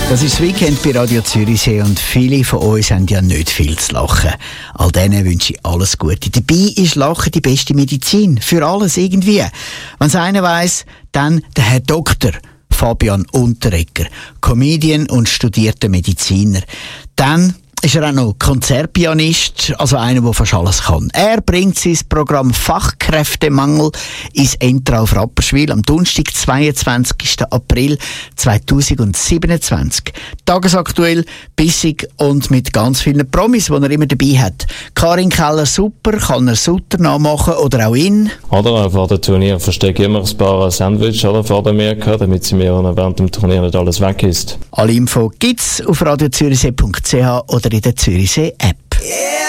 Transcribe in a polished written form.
Das ist das Weekend bei Radio Zürichsee und viele von uns haben ja nicht viel zu lachen. All denen wünsche ich alles Gute. Dabei ist Lachen die beste Medizin. Für alles irgendwie. Wenn es einer weiss, dann der Herr Doktor Fabian Unterreger, Comedian und studierter Mediziner. Dann ist er auch noch Konzertpianist, also einer, der fast alles kann. Er bringt sein Programm Fachkräftemangel ins Entrauf Rapperswil am Donnerstag, 22. April 2027. Tagesaktuell, bissig und mit ganz vielen Promis, die er immer dabei hat. Karin Keller super, kann er Sutter nachmachen oder auch ihn. Oder vor dem Turnier verstecke ich immer ein paar Sandwich vor der Mirka, damit sie mir während dem Turnier nicht alles weg ist. Alle Info gibt's auf radiozürichsee.ch oder in der Zürichsee App.